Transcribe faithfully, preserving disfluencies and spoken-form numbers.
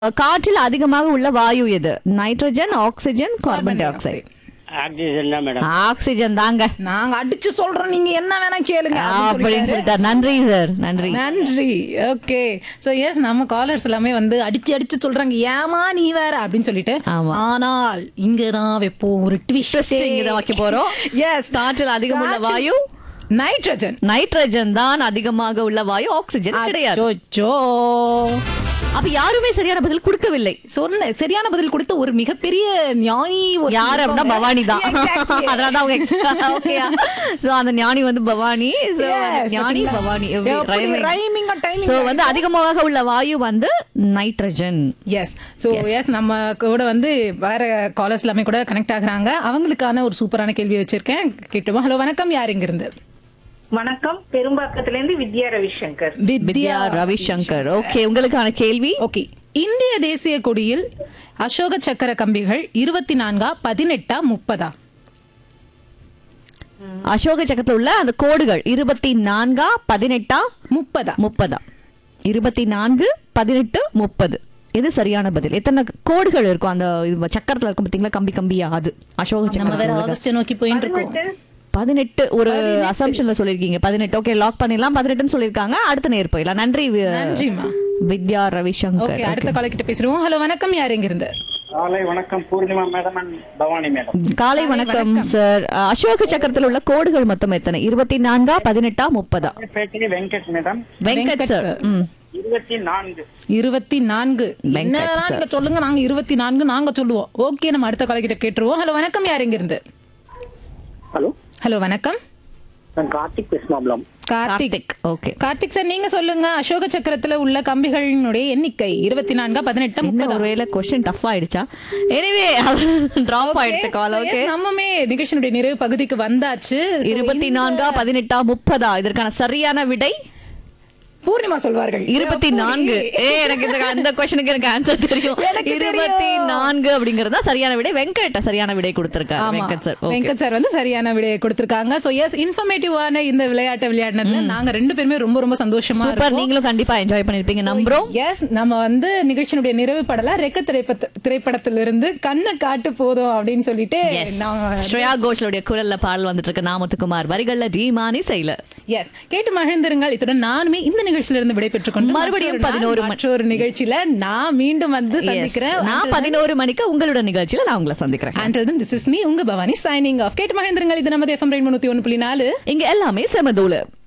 காற்றில் அதிகமாக உள்ள வாயு எது? Nitrogen, oxygen, carbon di oxide. Oxygen தான் மேடம். ஆக்சிஜன் தாங்க. நாங்க அடிச்சு சொல்றோம், நீங்க என்ன வேணா கேளுங்க அப்படின்னு சொல்லிட்டார். நன்றி சார், நன்றி நன்றி. ஓகே, சோ எஸ் நம்ம காலர்ஸ் எல்லாமே வந்து அடிச்சு அடிச்சு சொல்றாங்க, ஏமா நீ வேற அப்படின்னு சொல்லிட்டு. ஆமா. ஆனால் இங்கதான் வைப்போம் ஒரு ட்விஸ்ட். இங்க வைக்க போறோம். எஸ், காற்றில் அதிகம் உள்ள வாயு நைட்ரஜன். நைட்ரஜன் தான் அதிகமாக உள்ள வாயு, ஆக்சிஜன் கிடையாது. அச்சோ, அப்ப யாருமே சரியான பதில் கொடுக்கவில்லை. சொன்ன சரியான பதில் கொடுத்த ஒரு மிகப்பெரிய ஞானி ஒரு யார் அப்படின்னா பவானி தான். Exactly. அதனால அவங்க ஓகேயா. சோ அந்த ஞானி வந்து பவானி. சோ Yes, ஞானி பாத்தீங்களா? பவானி எப்படி rhyming ஆ timing சோ ஆ வந்து அதிகமாக உள்ள வாயு வந்து நைட்ரஜன். எஸ், சோ எஸ் நம்ம கூட வந்து வேற காலர்ஸ் எல்லாமே கூட கனெக்ட் ஆகுறாங்க. அவங்களுக்கான ஒரு சூப்பரான கேள்வி வச்சிருக்கேன், கேட்டுமா? ஹலோ, வணக்கம், யார் இங்க இருந்து? வணக்கம், பெரும்பாக்கத்துல இருந்து வித்யா ரவிசங்கர். வித்யா ரவிசங்கர். ஓகே, உங்களுக்கான கேள்வி. ஓகே, இந்திய தேசிய கொடியில் அசோக சக்கர கம்பிகள் இருபத்தி நான்கா பதினெட்டா முப்பதா? அசோக சக்கரத்துல உள்ள அந்த கோடுகள் இருபத்தி நான்கா பதினெட்டா முப்பதா? முப்பதா? இருபத்தி நான்கு, பதினெட்டு, முப்பது. எது சரியான பதில்? எத்தனை கோடுகள் இருக்கும் அந்த சக்கரத்துல இருக்கும் பாத்தீங்களா, கம்பி கம்பியா? அது அசோக நம்ம வேற சக்கரம். ஆகஸ்ட் நோக்கி போயிட்டு இருக்கோம். பதினெட்டு ஒரு அசம்ஷன்ல சொல்லிருக்கீங்க. பதினெட்டு. ஓகே, லாக் பண்ணிடலாம். பதினெட்டுன்னு சொல்லிருக்காங்க. அடுத்த நேர் போயிடலாம். நன்றி நன்றிமா வித்யா ரவிசங்கர். ஓகே, அடுத்த கால கிட்ட பேசுறோம். ஹலோ, வணக்கம், யார் இங்க இருந்து? காலை வணக்கம், Purnima madam and Bhavani madam. காலை வணக்கம் சார். அசோக சக்கரத்தில் உள்ள கோடுகள் மொத்தம் எத்தனை? இருபத்தி நான்கா பதினெட்டா முப்பதா? பேட்டி வெங்கட் மேடம். வெங்கட் சார். ம். இருபத்தி நான்கு. இருபத்தி நான்கு. என்னதான் நீங்க சொல்லுங்க, நாங்க இருபத்தி நான்கு நாங்க சொல்லுவோம். ஓகே, நம்ம அடுத்த கால கிட்ட கேட்டுருவோம். ஹலோ, வணக்கம், யார் இங்க இருந்து? ஹலோ ஹலோ, வணக்கம், நான் கார்த்திக் பேசுமாப்லம். கார்த்திக். ஓகே, கார்த்திக் சார், நீங்க சொல்லுங்க, அசோக சக்கரத்துல உள்ள கம்பிகளினுடைய எண்ணிக்கை இருபத்தி நான்கா பதினெட்டா முப்பதா? ஒருவேளை கொஸ்டின் டஃப் ஆயிடுச்சா? எனிவே டிராப் ஆயிடுச்சு கால். ஓகே, நம்மமே நிகழ்ச்சியினுடைய நிறைவு பகுதிக்கு வந்தாச்சு. இருபத்தி நான்கா பதினெட்டா முப்பதா? இதற்கான சரியான விடை பூர்ணிமா சொல்வார்கள். இருபத்தி நான்கு. ஏ எனக்கு இந்த அந்த கொஸ்டினுக்கு எனக்கு ஆன்சர் தெரியும். இருபத்தி நான்கு அப்படிங்கறது தான் சரியான விடை. வெங்கட் சரியான விடை கொடுத்திருக்காரு. வெங்கட் சார். வெங்கட் சார் வந்து சரியான விடையை கொடுத்திருக்காங்க. சோ எஸ், இன்ஃபர்மேட்டிவான இந்த விளையாட்டை விளையாடினதுல நாங்க ரெண்டு பேருமே ரொம்ப ரொம்ப சந்தோஷமா சூப்பர். இருக்கோம். நீங்களும் கண்டிப்பா என்ஜாய் பண்ணிருப்பீங்க நம்புறோம். எஸ், நம்ம வந்து நிகழ்ச்சியினுடைய நிறைவு படல ரெக்க திரைப்பட திரைப்படத்திலிருந்து கண்ணை காட்டு போதும் அப்படின்னு சொல்லிட்டு ஸ்ரேயா கோஷலுடைய குரல்ல பாடல் வந்துட்டு இருக்கு. நாமத்துக்குமார் வரிகள்ல ஜீமானி செய்யல. எஸ், கேட்டு மகிழ்ந்திருங்கள். இத்துடன் நானுமே இந்த நிகழ்ச்சியில இருந்து விடைபெற்றுக் கொண்டு மறுபடியும் பதினோரு மற்றொரு நிகழ்ச்சியில நான் மீண்டும் வந்து சந்திக்கிறேன். நான் பதினோரு மணிக்கு உங்களோட நிகழ்ச்சியில நான் உங்களை சந்திக்கிறேன். Until then, this is me, உங்க பவானி, signing off. கேட்டு மகிழ்ந்திருங்கள். இது நமது எஃப்எம் ரெயின்போ நூத்தி ஒன்று புள்ளி நாலு. இங்க எல்லாமே செமதூளு.